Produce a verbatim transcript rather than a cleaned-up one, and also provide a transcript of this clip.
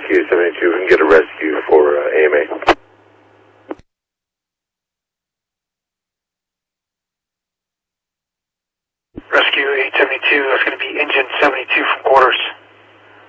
Rescue seventy-two. We can get a rescue for uh, A M A. Rescue eight seventy-two, that's going to be engine seventy-two from quarters.